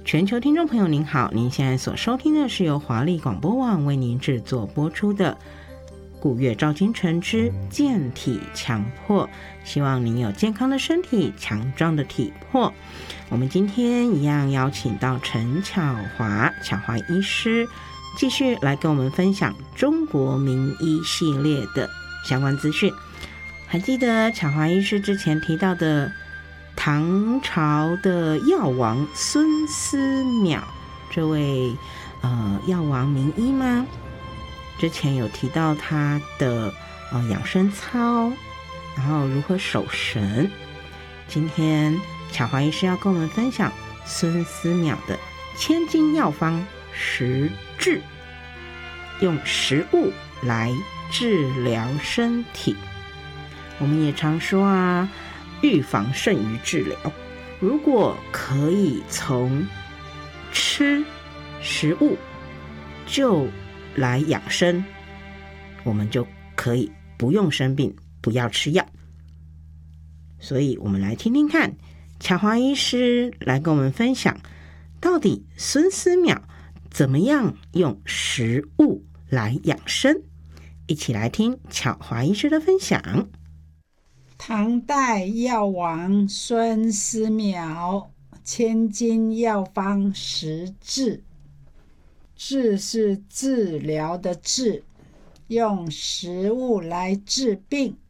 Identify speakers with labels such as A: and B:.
A: 全球听众朋友您好，您现在所收听的是由华丽广播网为您制作播出的古月照今晨之健体强迫，希望您有健康的身体，强壮的体魄。我们今天一样邀请到陈巧华医师，继续来跟我们分享中国名医系列的相关资讯。还记得巧华医师之前提到的唐朝的药王孙思邈这位药王名医吗？之前有提到他的养生操，然后如何守神。今天巧华医师要跟我们分享孙思邈的千金药方食治，用食物来治疗身体。我们也常说啊，预防胜于治疗。如果可以从吃食物就来养生，我们就可以不用生病，不要吃药。所以我们来听听看巧华医师来跟我们分享，到底孙思邈怎么样用食物来养生。一起来听巧华医师的分享。
B: 唐代药王孙思邈千金药方食治，治是治疗的治，用食物来治病。